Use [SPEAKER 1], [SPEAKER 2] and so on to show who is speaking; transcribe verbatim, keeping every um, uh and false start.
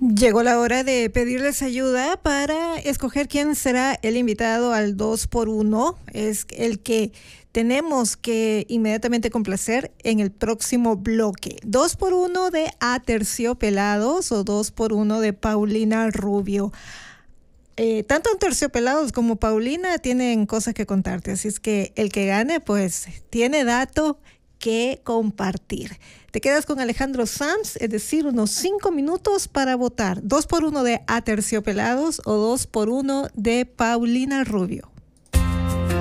[SPEAKER 1] Llegó la hora de pedirles ayuda para escoger quién será el invitado al dos por uno. Es el que tenemos que inmediatamente complacer en el próximo bloque. dos por uno de Aterciopelados o dos por uno de Paulina Rubio. Eh, tanto Aterciopelados como Paulina tienen cosas que contarte, así es que el que gane pues tiene dato que compartir. Te quedas con Alejandro Sanz, es decir, unos cinco minutos para votar. dos por uno de Aterciopelados o dos por uno de Paulina Rubio.